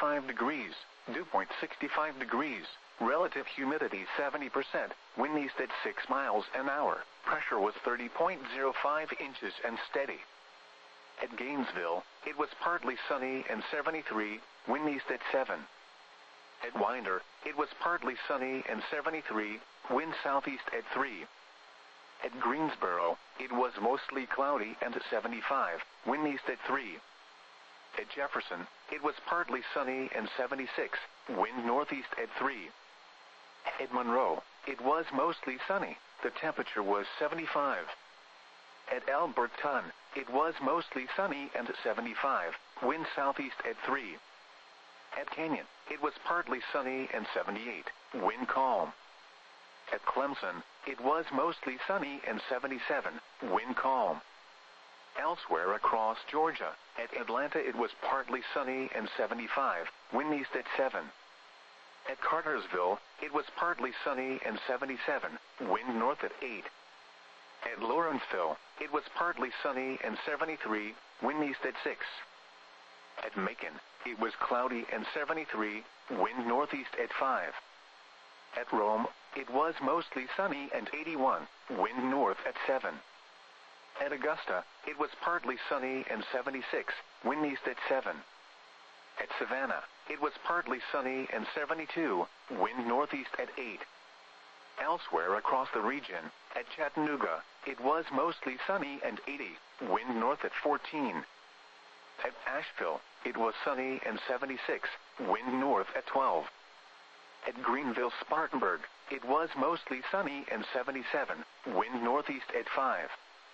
65 degrees. Dew point 65 degrees. Relative humidity 70%. Wind east at 6 miles an hour. Pressure was 30.05 inches and steady. At Gainesville, it was partly sunny and 73. Wind east at 7. At Winder, it was partly sunny and 73. Wind southeast at 3. At Greensboro, it was mostly cloudy and 75. Wind east at 3. At Jefferson, it was partly sunny and 76. Wind northeast at 3. At Monroe, it was mostly sunny. The temperature was 75. At Alberton, it was mostly sunny and 75. Wind southeast at 3. At Canyon, it was partly sunny and 78. Wind calm. At Clemson, it was mostly sunny and 77. Wind calm. Elsewhere across Georgia, at Atlanta it was partly sunny and 75. Wind east at 7. At Cartersville, it was partly sunny and 77. Wind north at 8. At Lawrenceville, it was partly sunny and 73. Wind east at 6. At Macon, it was cloudy and 73. Wind northeast at 5. At Rome, it was mostly sunny and 81. Wind north at 7. At Augusta, it was partly sunny and 76. Wind east at 7. At Savannah, it was partly sunny and 72. Wind northeast at 8. Elsewhere across the region, at Chattanooga, it was mostly sunny and 80. Wind north at 14. At Asheville, it was sunny and 76. Wind north at 12. At Greenville-Spartanburg, it was mostly sunny and 77. Wind northeast at 5.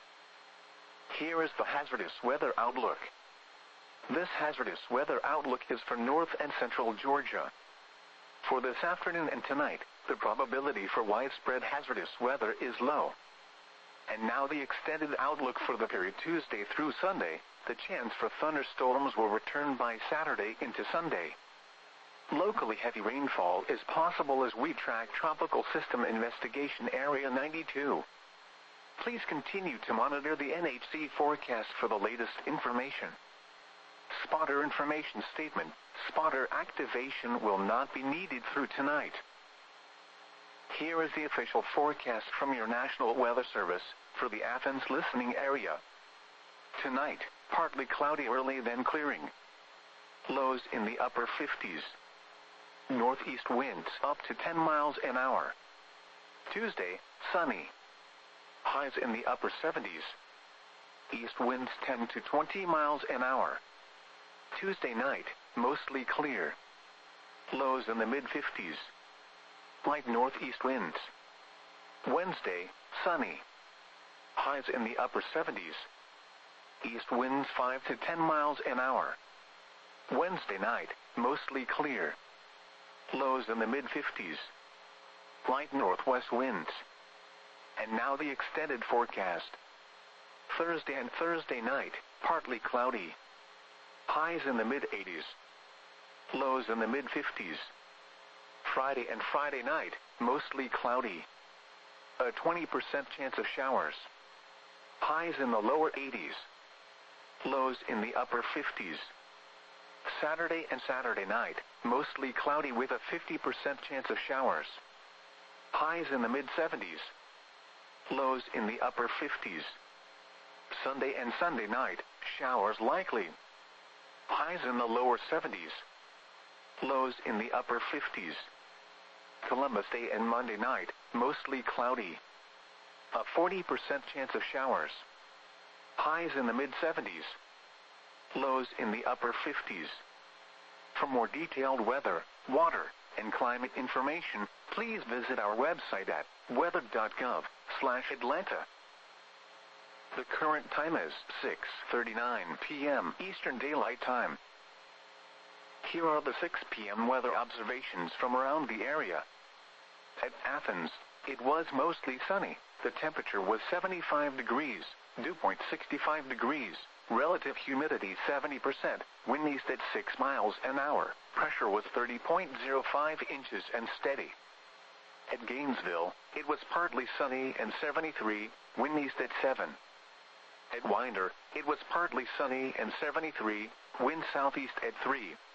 Here is the hazardous weather outlook. This hazardous weather outlook is for north and central Georgia. For this afternoon and tonight, the probability for widespread hazardous weather is low. And now the extended outlook for the period Tuesday through Sunday. The chance for thunderstorms will return by Saturday into Sunday. Locally heavy rainfall is possible as we track Tropical System Investigation Area 92. Please continue to monitor the NHC forecast for the latest information. Spotter information statement. Spotter activation will not be needed through tonight. Here is the official forecast from your National Weather Service for the Athens listening area. Tonight, partly cloudy early then clearing. Lows in the upper 50s. Northeast winds up to 10 miles an hour. Tuesday, sunny. Highs in the upper 70s. East winds 10 to 20 miles an hour. Tuesday night, mostly clear. Lows in the mid-50s. Light northeast winds. Wednesday, sunny. Highs in the upper 70s. East winds 5 to 10 miles an hour. Wednesday night, mostly clear. Lows in the mid-50s. Light northwest winds. And now the extended forecast. Thursday and Thursday night, partly cloudy. Highs in the mid-80s. Lows in the mid-50s. Friday and Friday night, mostly cloudy. A 20% chance of showers. Highs in the lower 80s. Lows in the upper 50s. Saturday and Saturday night, mostly cloudy with a 50% chance of showers. Highs in the mid-70s. Lows in the upper 50s. Sunday and Sunday night, showers likely. Highs in the lower 70s. Lows in the upper 50s. Columbus Day and Monday night, mostly cloudy. A 40% chance of showers. Highs in the mid-70s. Lows in the upper 50s. For more detailed weather, water, and climate information, please visit our website at weather.gov/Atlanta. The current time is 6:39 p.m. Eastern Daylight Time. Here are the 6 p.m. weather observations from around the area. At Athens, it was mostly sunny. The temperature was 75 degrees, dew point 65 degrees, relative humidity 70%, wind east at 6 miles an hour, pressure was 30.05 inches and steady. At Gainesville, it was partly sunny and 73, wind east at 7. At Winder, it was partly sunny and 73, wind southeast at 3.